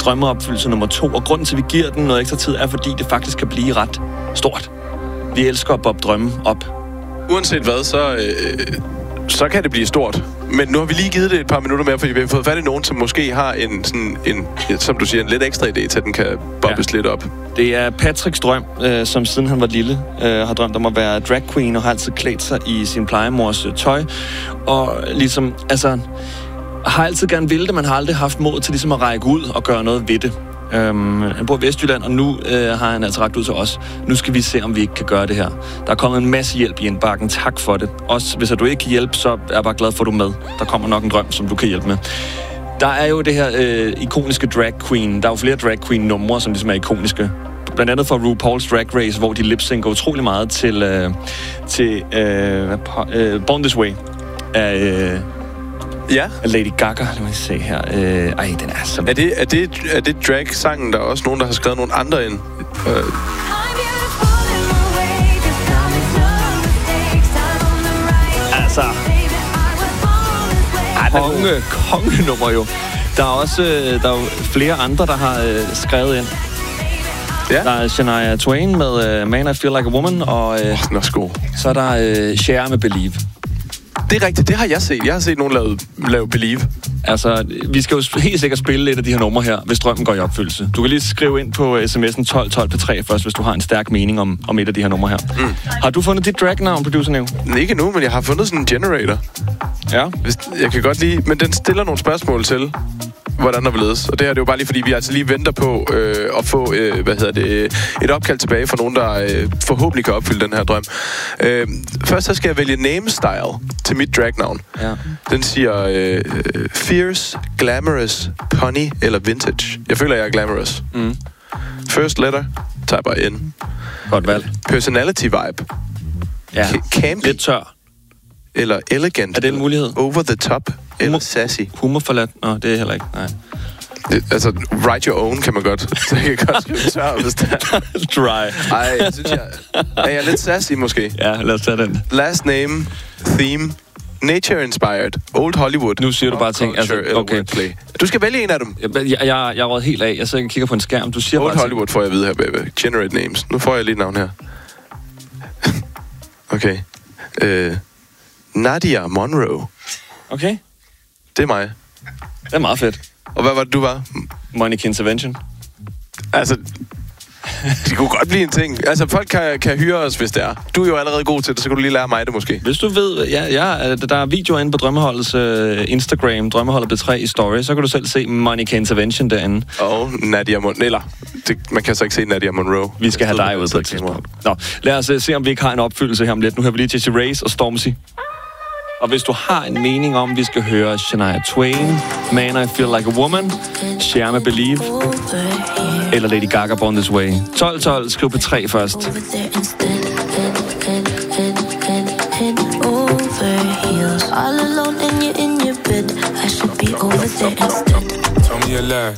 drømmeopfyldelse nummer 2. Og grunden til, at vi giver den noget ekstra tid, er, fordi det faktisk kan blive ret stort. Vi elsker at bob drømme op. Uanset hvad, så kan det blive stort. Men nu har vi lige givet det et par minutter mere, fordi vi har fået fat i nogen, som måske har en som du siger, en lidt ekstra idé til, at den kan bobbes lidt op. Det er Patricks drøm, som siden han var lille, har drømt om at være drag queen, og har altid klædt sig i sin plejemors tøj. Og ligesom, altså, har altid gerne ville det, man har aldrig haft mod til ligesom at række ud og gøre noget ved det. Han bor i Vestjylland, og nu har han altså rakt ud til os. Nu skal vi se, om vi ikke kan gøre det her. Der er kommet en masse hjælp i indbakken. Tak for det. Også hvis du ikke kan hjælpe, så er jeg bare glad for, at du er med. Der kommer nok en drøm, som du kan hjælpe med. Der er jo det her ikoniske drag queen. Der er jo flere drag queen numre, som ligesom er ikoniske. Blandt andet for RuPaul's Drag Race, hvor de lip-synker utrolig meget til Born This Way af Lady Gaga. Lad mig se her. Den er så... Er det drag-sangen, der er også nogen, der har skrevet nogle andre ind? Altså... kongenummer jo. Der er også flere andre, der har skrevet ind. Ja. Der er Shania Twain med Man, I Feel Like a Woman, og så er der Cher med Believe. Det er rigtigt, det har jeg set. Jeg har set nogen lave Believe. Altså, vi skal jo helt sikkert spille et af de her numre her, hvis drømmen går i opfyldelse. Du kan lige skrive ind på sms'en 1212 P3 først, hvis du har en stærk mening om et af de her numre her. Har du fundet dit drag-navn, producer Neo? Ikke nu, men jeg har fundet sådan en generator. Ja. Jeg kan godt lide, men den stiller nogle spørgsmål til, hvordan der vil ledes. Og det her det er jo bare lige, fordi vi altså lige venter på at få et opkald tilbage fra nogen, der forhåbentlig kan opfylde den her drøm. Først så skal jeg vælge name style til mit dragnavn. Ja. Den siger fierce, glamorous, punny eller vintage. Jeg føler, jeg er glamorous. First letter, tager bare N. Godt valg. Personality vibe. Ja. Campy. Lidt tør. Eller elegant. Er det en mulighed? Over the top. Eller sassy. Humorforladt? Nå, det er heller ikke. Nej. Altså, write your own kan man godt. Så jeg kan godt skrive tør, hvis det er. Dry. Ej, jeg synes, er jeg lidt sassy måske? Ja, lad os tage den. Last name, theme, nature inspired, old Hollywood. Nu siger du bare ting. Altså, okay. Du skal vælge en af dem. Jeg råd helt af. Jeg sidder og kigger på en skærm. Du siger old bare Hollywood ting. Får jeg at vide her, baby. Generate names. Nu får jeg lige et navn her. Okay. Nadia Monroe. Okay. Det er mig. Det er meget fedt. Og hvad var det, du var? Monica Intervention. Altså, det kunne godt blive en ting. Altså, folk kan hyre os, hvis det er. Du er jo allerede god til det, så kan du lige lære mig det måske. Hvis du ved, der er videoer inde på Drømmeholdets Instagram, Drømmeholdet B3 i story, så kan du selv se Monica Intervention derinde. Og Nadia Monroe. Eller, man kan så ikke se Nadia Monroe. Vi skal have dig ud på et tidspunkt. Nå, lad os se, om vi ikke har en opfyldelse her om lidt. Nu hører vi lige Jessie Race og Stormzy. Og hvis du har en mening om, vi skal høre Shania Twain, Man, I Feel Like a Woman, Cher med Believe, eller Lady Gaga, Born This Way. 1212, skriv på 3 først. All alone in your bed, I should be over there instead. Tell me your lie.